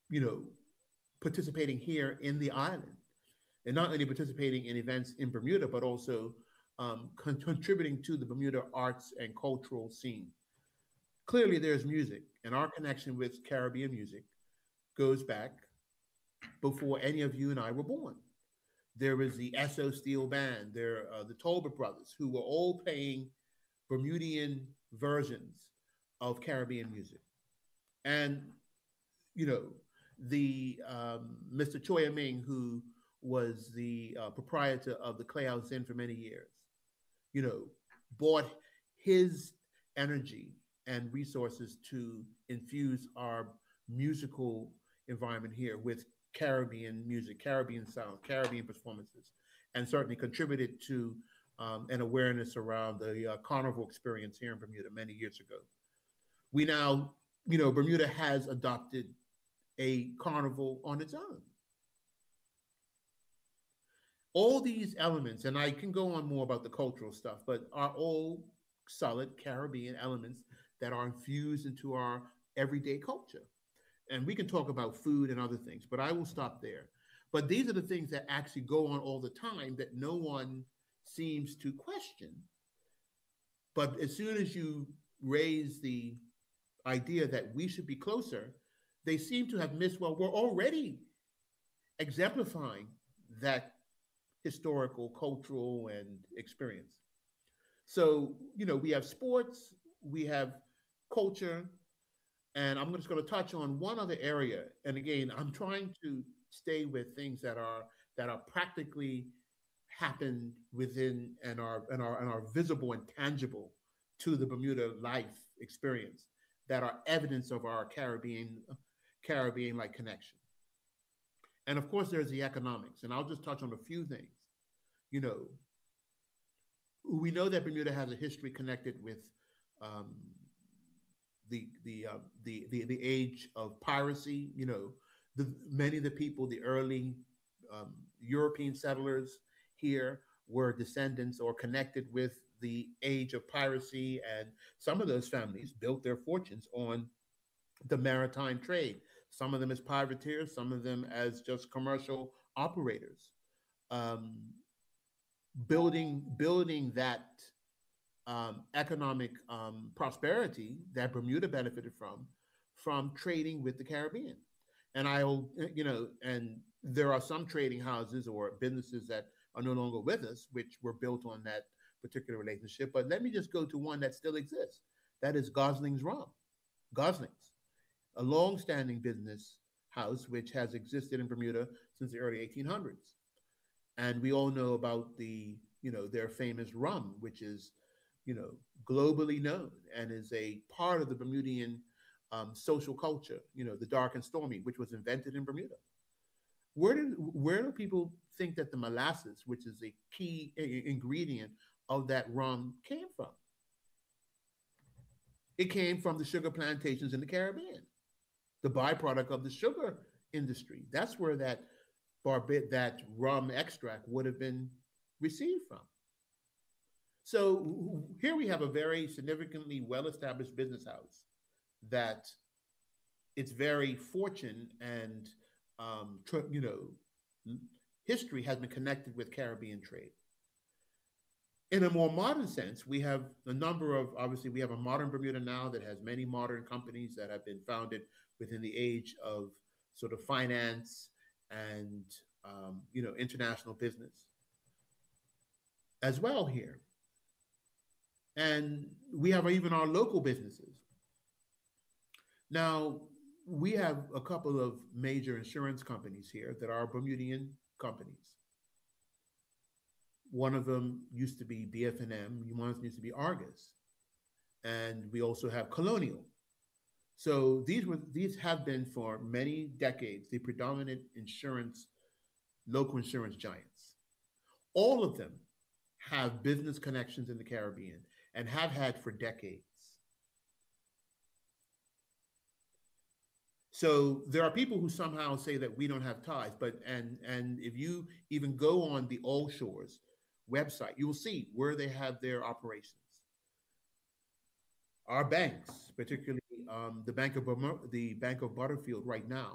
you know, participating here in the island, and not only participating in events in Bermuda, but also contributing to the Bermuda arts and cultural scene. Clearly, there's music, and our connection with Caribbean music goes back before any of you and I were born. There was the Esso Steel Band, there the Tolbert brothers, who were all playing Bermudian versions of Caribbean music. And you know, the Mr. Choi Ming, who was the proprietor of the Clay House Inn for many years, you know, bought his energy and resources to infuse our musical environment here with Caribbean music, Caribbean sound, Caribbean performances, and certainly contributed to an awareness around the carnival experience here in Bermuda many years ago. We now, Bermuda has adopted a carnival on its own. All these elements, and I can go on more about the cultural stuff, but are all solid Caribbean elements that are infused into our everyday culture. And we can talk about food and other things, but I will stop there. But these are the things that actually go on all the time that no one seems to question. But as soon as you raise the idea that we should be closer, they seem to have missed, well, we're already exemplifying that historical, cultural, and experience. So, we have sports, we have culture, and I'm just going to touch on one other area. And again, I'm trying to stay with things that are practically happened within and are visible and tangible to the Bermuda life experience, that are evidence of our Caribbean like connection. And of course, there's the economics, and I'll just touch on a few things. You know, we know that Bermuda has a history connected with um, the age of piracy. Many of the people, the early European settlers here, were descendants or connected with the age of piracy, and some of those families built their fortunes on the maritime trade. Some of them as privateers, some of them as just commercial operators. Um, building that economic prosperity that Bermuda benefited from trading with the Caribbean. And and there are some trading houses or businesses that are no longer with us, which were built on that particular relationship. But let me just go to one that still exists. That is Gosling's Rum. Gosling's, a long-standing business house which has existed in Bermuda since the early 1800s. And we all know about their famous rum, which is, you know, globally known and is a part of the Bermudian social culture. The dark and stormy, which was invented in Bermuda. Where do people think that the molasses, which is a key ingredient of that rum, came from? It came from the sugar plantations in the Caribbean, the byproduct of the sugar industry. That's where that rum extract would have been received from. So here we have a very significantly well-established business house that its very fortune and history has been connected with Caribbean trade. In a more modern sense, we have a number of, obviously, we have a modern Bermuda now that has many modern companies that have been founded within the age of sort of finance and, international business as well here. And we have even our local businesses. Now, we have a couple of major insurance companies here that are Bermudian companies. One of them used to be BF&M, one used to be Argus, and we also have Colonial. So these have been for many decades the predominant local insurance giants. All of them have business connections in the Caribbean and have had for decades. So there are people who somehow say that we don't have ties, but and if you even go on the All Shores website, you will see where they have their operations. Our banks, particularly the Bank of Butterfield right now,